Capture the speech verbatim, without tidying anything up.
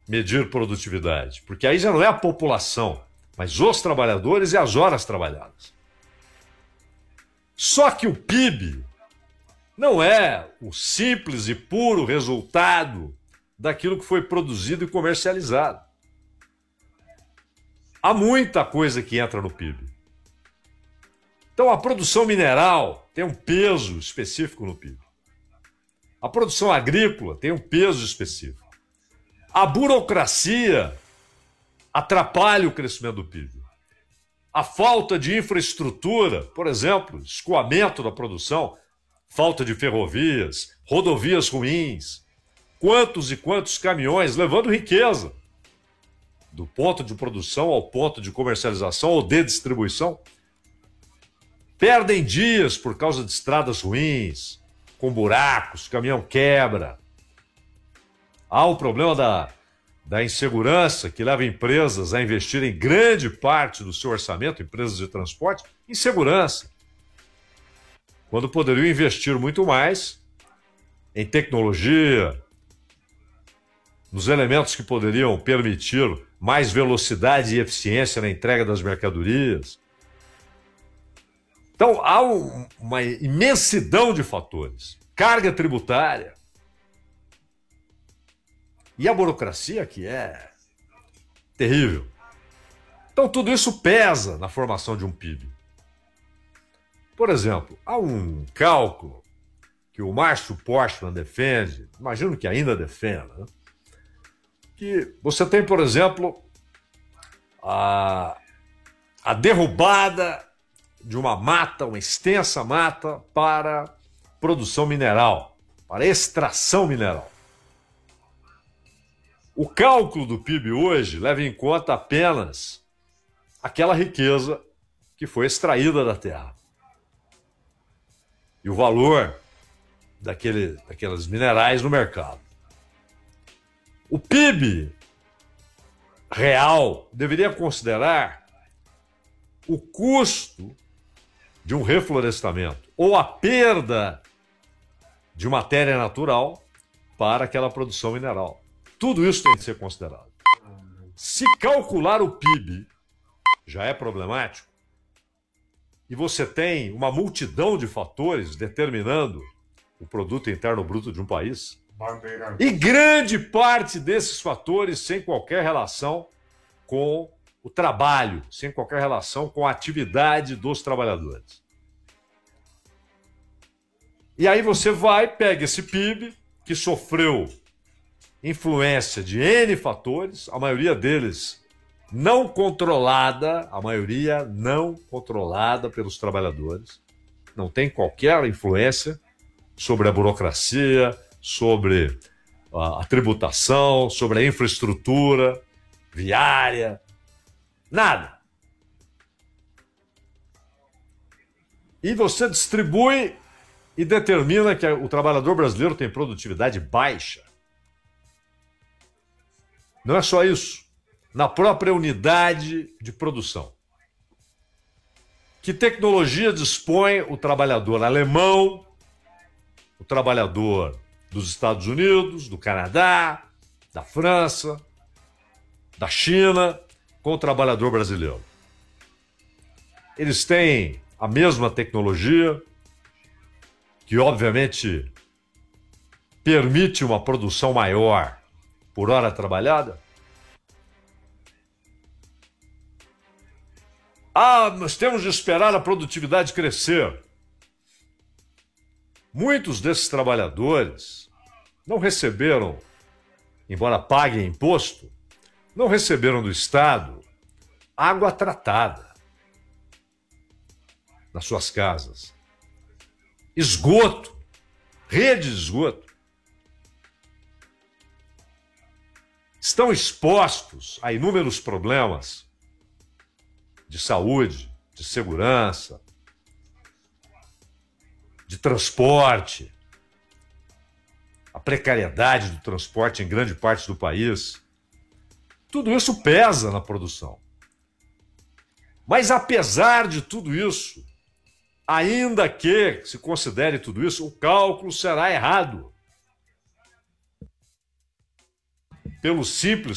medir produtividade, porque aí já não é a população, mas os trabalhadores e as horas trabalhadas. Só que o P I B não é o simples e puro resultado daquilo que foi produzido e comercializado. Há muita coisa que entra no P I B. Então, a produção mineral tem um peso específico no P I B. A produção agrícola tem um peso específico. A burocracia atrapalha o crescimento do P I B. A falta de infraestrutura, por exemplo, escoamento da produção, falta de ferrovias, rodovias ruins, quantos e quantos caminhões levando riqueza do ponto de produção ao ponto de comercialização ou de distribuição, perdem dias por causa de estradas ruins, com buracos, caminhão quebra. Há o problema da, da insegurança que leva empresas a investirem grande parte do seu orçamento, empresas de transporte, em segurança, quando poderiam investir muito mais em tecnologia, nos elementos que poderiam permitir mais velocidade e eficiência na entrega das mercadorias. Então, há um, uma imensidão de fatores. Carga tributária. E a burocracia, que é terrível. Então, tudo isso pesa na formação de um P I B. Por exemplo, há um cálculo que o Márcio Portman defende, imagino que ainda defenda, né? Que você tem, por exemplo, a, a derrubada de uma mata, uma extensa mata para produção mineral, para extração mineral. O cálculo do P I B hoje leva em conta apenas aquela riqueza que foi extraída da terra. E o valor daquele, daqueles minerais no mercado. O P I B real deveria considerar o custo de um reflorestamento ou a perda de matéria natural para aquela produção mineral. Tudo isso tem que ser considerado. Se calcular o P I B já é problemático, e você tem uma multidão de fatores determinando o produto interno bruto de um país, e grande parte desses fatores sem qualquer relação com o trabalho, sem qualquer relação com a atividade dos trabalhadores. E aí você vai, pega esse P I B, que sofreu influência de N fatores, a maioria deles não controlada, a maioria não controlada pelos trabalhadores, não tem qualquer influência sobre a burocracia, sobre a, a tributação, sobre a infraestrutura viária, nada. E você distribui e determina que o trabalhador brasileiro tem produtividade baixa. Não é só isso. Na própria unidade de produção. Que tecnologia dispõe o trabalhador alemão, o trabalhador dos Estados Unidos, do Canadá, da França, da China, com o trabalhador brasileiro? Eles têm a mesma tecnologia, que obviamente permite uma produção maior por hora trabalhada? Ah, nós temos de esperar a produtividade crescer. Muitos desses trabalhadores não receberam, embora paguem imposto, não receberam do Estado água tratada nas suas casas, esgoto, rede de esgoto. Estão expostos a inúmeros problemas de saúde, de segurança, de transporte, a precariedade do transporte em grande parte do país. Tudo isso pesa na produção. Mas apesar de tudo isso, ainda que se considere tudo isso, o cálculo será errado. Pelo simples